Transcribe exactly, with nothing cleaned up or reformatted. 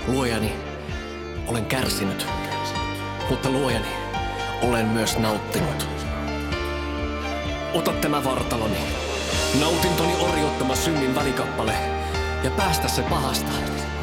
Luojani, olen kärsinyt, mutta luojani, olen myös nauttinut. Ota tämä vartaloni, nautintoni orjuuttama synnin välikappale, ja päästä se pahasta.